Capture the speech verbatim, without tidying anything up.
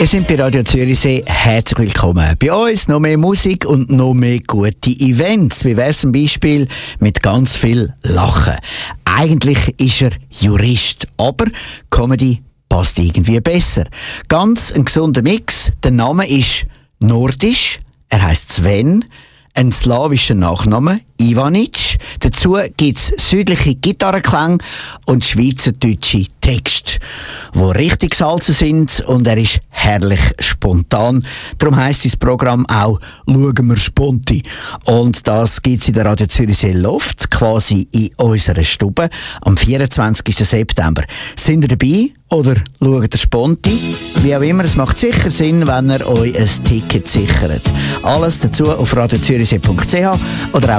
Ihr seid bei Radio Zürichsee. Herzlich willkommen. Bei uns noch mehr Musik und noch mehr gute Events. Wie wär's zum Beispiel mit ganz viel Lachen? Eigentlich ist er Jurist, aber Comedy passt irgendwie besser. Ganz ein gesunder Mix. Der Name ist nordisch. Er heisst Sven. Ein slawischer Nachname, Ivanic. Dazu gibt's südliche Gitarrenklänge und schweizerdeutsche Texte, die richtig salzen sind, und er ist herrlich spontan. Darum heisst das Programm auch «Schauen wir Sponti». Und das gibt's in der Radio Zürichsee Loft, quasi in unserer Stube, am vierundzwanzigsten September. Sind ihr dabei oder schaut ihr Sponti? Wie auch immer, es macht sicher Sinn, wenn ihr euch ein Ticket sichert. Alles dazu auf radio zürichsee punkt c h oder auch